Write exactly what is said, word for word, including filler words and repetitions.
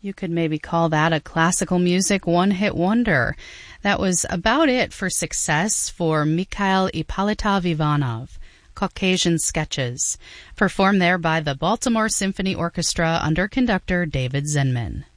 You could maybe call that a classical music one-hit wonder. That was about it for success for Mikhail Ippolitov Ivanov, Caucasian Sketches, performed there by the Baltimore Symphony Orchestra under conductor David Zinman.